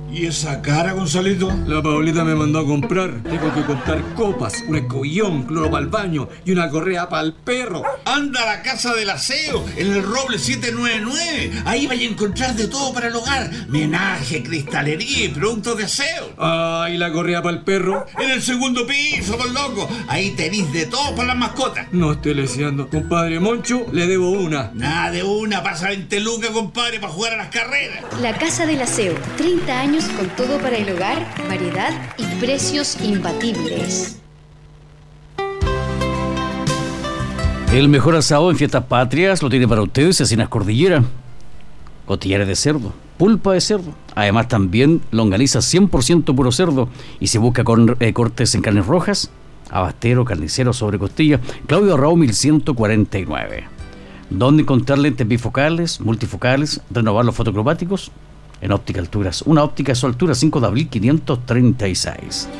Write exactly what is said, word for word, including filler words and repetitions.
¿Y esa cara, Gonzalito? La Paulita me mandó a comprar. Tengo que comprar copas, un escobillón, cloro para el baño y una correa para el perro. Anda a la Casa del Aseo, en el Roble siete nueve nueve. Ahí vais a encontrar de todo para el hogar. Menaje, cristalería y productos de aseo. Ah, ¿y la correa para el perro? En el segundo piso, por loco. Ahí tenéis de todo para las mascotas. No estoy leseando. Compadre Moncho, le debo una. Nada de una, pasa veinte lucas, compadre, para jugar a las carreras. La Casa del Aseo, treinta años con todo para el hogar, variedad y precios imbatibles. El mejor asado en fiestas patrias lo tiene para ustedes Cecinas Cordillera. Costillares de cerdo, pulpa de cerdo, además también longaniza cien por ciento puro cerdo. Y si busca con, eh, cortes en carnes rojas, abastero, carnicero sobre costilla, Claudio Arrau mil ciento cuarenta y nueve. ¿Dónde encontrar lentes bifocales, multifocales, renovar los fotocromáticos? En Óptica Alturas, una óptica a su altura, cinco de abril quinientos treinta y seis.